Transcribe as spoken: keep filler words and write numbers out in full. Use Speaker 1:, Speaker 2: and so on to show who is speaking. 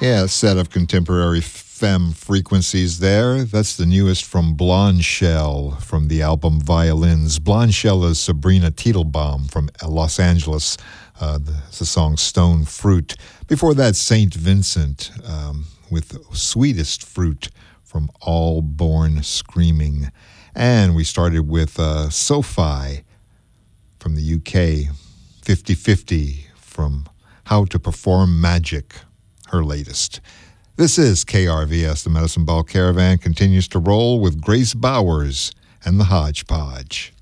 Speaker 1: Yeah, a set of contemporary femme frequencies there. That's the newest from Blonde Shell from the album Violins. Blonde Shell is Sabrina Teitelbaum from Los Angeles. Uh, the, the song Stone Fruit. Before that, Saint Vincent um, with Sweetest Fruit from All Born Screaming. And we started with uh, SoFi from the U K, fifty fifty from How to Perform Magic, her latest. This is K R V S. The Medicine Ball Caravan continues to roll with Grace Bowers and the Hodgepodge.